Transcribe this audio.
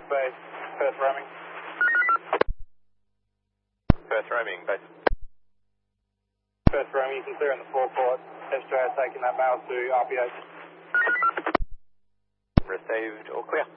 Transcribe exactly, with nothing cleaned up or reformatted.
Base, Perth roaming. Perth roaming, base. Perth roaming, you can clear in the forecourt. S J taking that mail to R P H. Received, all clear.